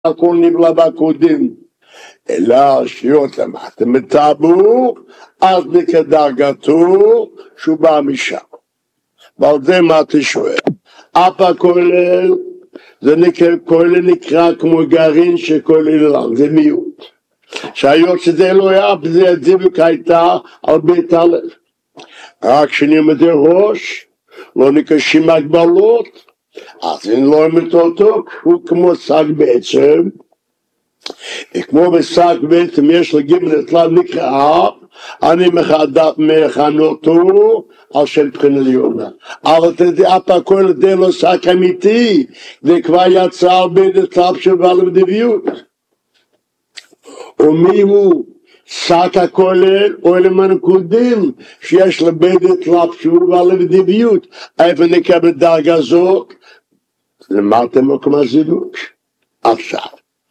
הכל נבלע בקודם, אלא שיות למטה מטבור, אז מכדרגתו שהוא בא משם. ועל זה מה אתה שואל? אף הכולל, כולל נקרא כמו גרעין שכולל לך, זה מיעוט. שהיות שזה לא היה, זה זיווק הייתה על בית הלב. רק שנלמד ראש, לא נקשים הגבלות, אז אם לא נלמד אותו, הוא כמו שק בעצם, וכמו בשק בעצם יש לגימל אצלם נקרא, אני מכן אותו על שם בחינת יונה. אבל תדע אף הכל זה לא שק אמיתי, זה כבר יצא על בית אצלם שבא לבדביות. ומי הוא שק הכולל או למנקודים שיש לבית אצלם ועל לבדביות. איפה נקבל דרגה זאת? למדתם מקום הזיווג? עכשיו.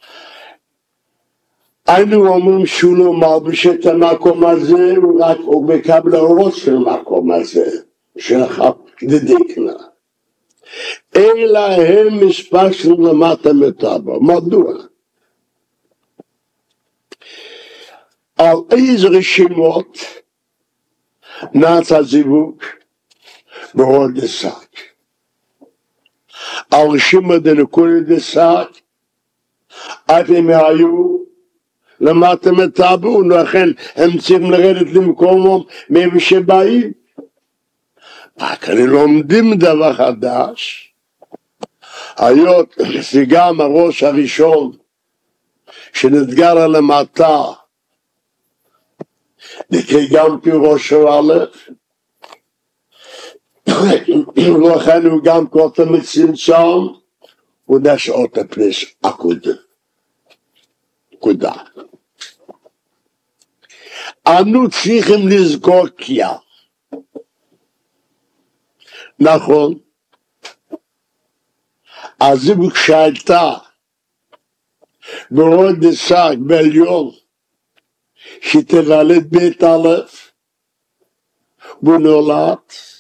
היינו אומרים שהוא לא מלביש את המקום הזה, הוא מקבל הראש של המקום הזה, שלך דדיקנה. אלא הם מספשנו למטה מטבע. מדוע? על איזה רשימות נעץ הזיווג בהוד דסק. על רשימה דנקולי דסק, אף הם היו למטה מטבעו, לכן הם צריכים לרדת למקומם מאיפה שבאים. רק אני לומדים דבר חדש, היות שגם הראש הראשון שנתגר על המטה, נקרא גם כראש א', לכן הוא גם כותב מצמצם, הוא נשאות הפלס הקודם. נקודה. אנו צריכים לזכור כיה. נכון. הזיווג שהייתה בהוד דסק בעליון, שתלד בית א', והוא נולד.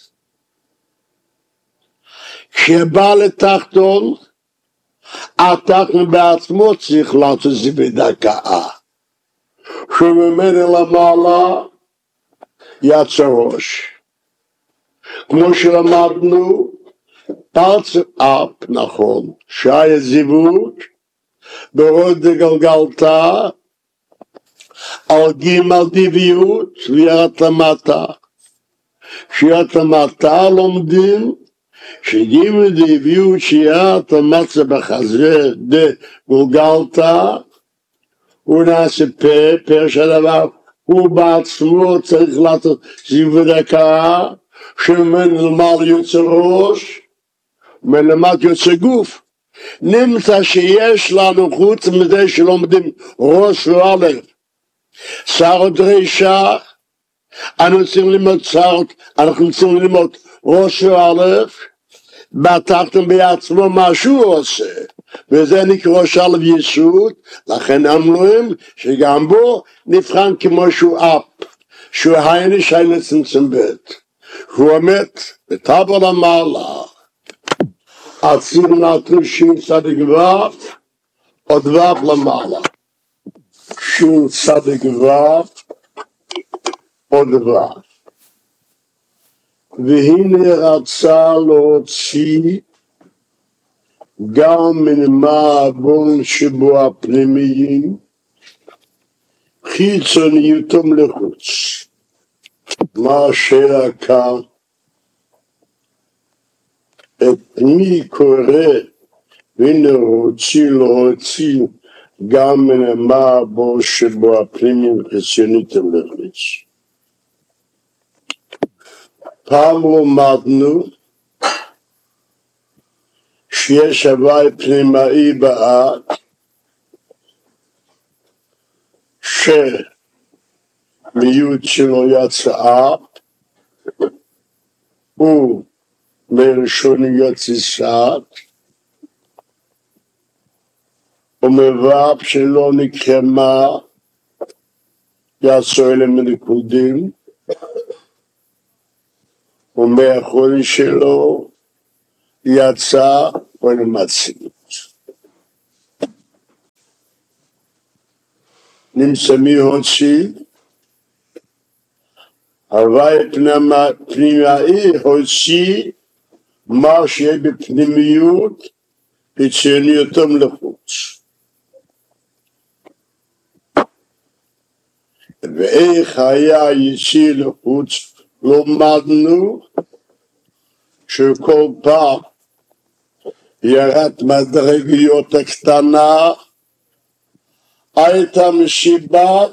כשבא לתחתון, התחתון בעצמו צריך לעשות זה בדקה. שממנו למעלה יצא ראש. כמו שלמדנו, פרץ אפ, נכון, שהיה זיווג, בהוד דגלגלתה, על גימל דביות וירד למטה. כשירד למטה לומדים, שגימל דביות שירד למטה בחזה דגלגלתה, הוא נעשה פה שהדבר הוא בעצמו צריך לעשות זיווג דקה, שממנו למעלה יוצא ראש, ומלמטה יוצא גוף. נמצא שיש לנו חוץ מזה שלומדים ראש וא' שרות דרישה, אנחנו צריכים ללמוד ראש וא', בתחתון בעצמו מה שהוא עושה, וזה נקרא ראש א' יסוד, לכן אמרים שגם בו נבחן כמו שהוא אפ, שהוא הייני שי לצמצם בית, הוא עומד בטבע למעלה, עציר נתנו שין צדיק ו' עוד ו' למעלה. שין צדיק ו' עוד ו'. והנה רצה להוציא גם מן מעוון שבו הפנימיים חיצוניותם לחוץ. מה השאלה כאן? את מי קורא והנה רוצים להוציא גם מן המעוון שבו הפנימיים חיצוניותם לחוץ. פעם למדנו שיש הווי פנימאי באט שמיעוט שלו יצא הוא מראשון יוצא סעת ומבב שלו נקרמה יצא אליהם מנקודים ומאחורי שלו יצא ולמציאות. נמצא מי הוציא, הוואי פנימאי הוציא מה שיהיה בפנימיות, חיצוניותם לחוץ. ואיך היה יציא לחוץ, לומדנו שכל פעם ירד מדרגיות הקטנה, הייתה מסיבת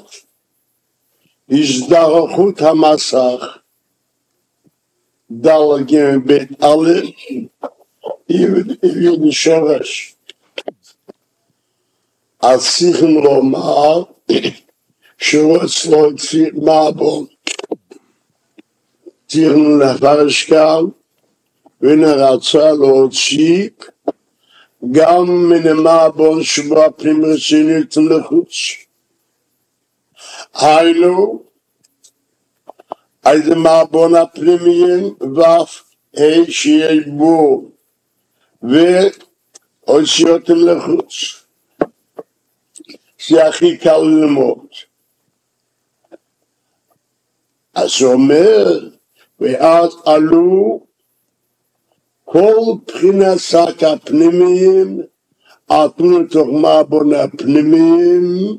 הזדרכות המסך, ד' ג' ב' א', י' שורש. אז צריכים לומר שרוצה להוציא מעבון. צריכים לפרש כאן, ונרצה להוציא גם מן המעבון שבו הפנים רצינית לחוץ. היינו, איזה מעבון הפנימיים ואף שיהיה בו והוציא אותם לחוץ. זה הכי קל ללמוד. אז הוא אומר, ואז עלו כל בחינת שק הפנימיים, עטנו לתוך מעבון הפנימיים,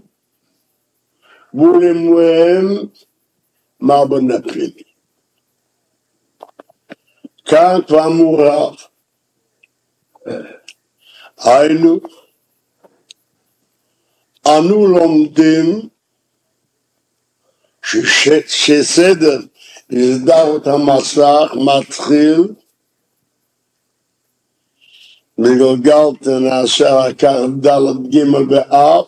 ולמוהם מעבון הפנימי. כאן כבר מורח. היינו, אנו לומדים שסדר הזדהות המסך מתחיל מגלגלת נעשה לקחת ד' ג' באב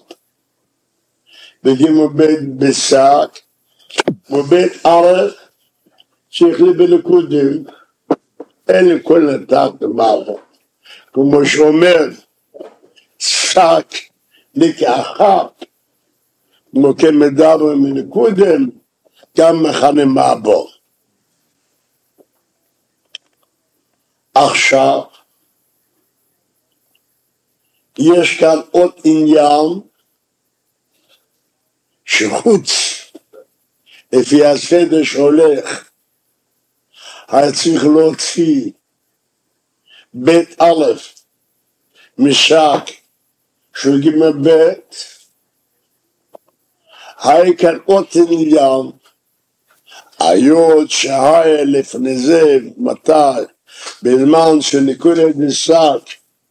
וג' ב' בשק וב' א' שכלי בנקודים אין כל נתת במערכת כמו שאומר שק לקחת כמו כמדבר מנקודים גם מכנה מעבור. עכשיו יש כאן עוד עניין שחוץ לפי הסדר שהולך היה צריך להוציא בית א' משק של ג' ב' היה כאן עוד עניין היות שהיה לפני זה מתי בזמן שנקודת נסק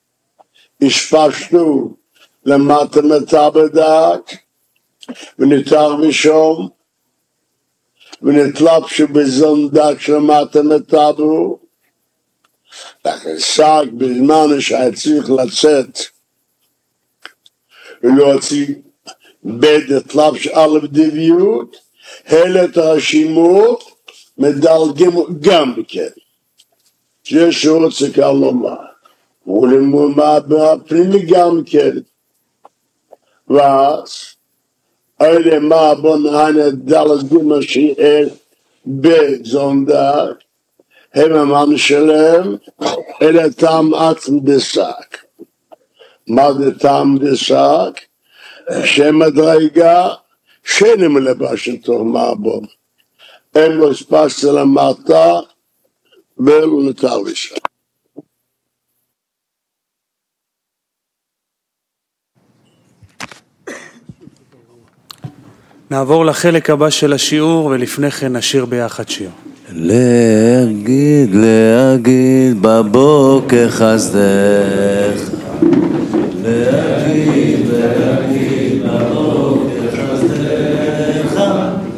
השפשנו למטה בדק ונתר בשום ונתלבשו בזונדק שלמטה מטבו נסק בזמן שהיה צריך לצאת ולהוציא בדת לבש א' דביות הלת הרשימות מדלגים גם בכן שיש שרוצה כאן לומר ולמומה בפנימי גם כן ואז אלה מה בוא נענה דלגים השיער בזונדק הם המן שלהם אלה טעם עצם דשק מה זה טעם דשק? שמדרגה שאין מלבש לתוך מעבון אין לו ספס למטה ולא נותר לשם. נעבור לחלק הבא של השיעור ולפני כן נשיר ביחד שיר. להגיד בבוקר חסדך